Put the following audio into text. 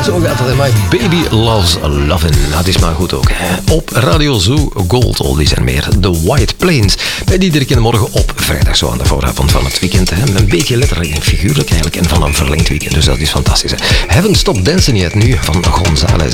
Zo gaat het. My Baby Loves Lovin'. Dat is maar goed ook. Hè. Op Radio Zoo, Gold Oldies en meer. The White Plains. Bij Diederik in de morgen op vrijdag, zo aan de vooravond van het weekend. Hè. Een beetje letterlijk en figuurlijk eigenlijk. En van een verlengd weekend. Dus dat is fantastisch. Hè. Haven't Stopped Dancing Yet nu van González.